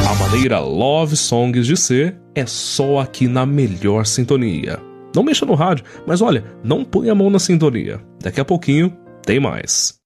A maneira Love Songs de ser é só aqui na melhor sintonia. Não mexa no rádio, mas olha, não põe a mão na sintonia. Daqui a pouquinho tem mais.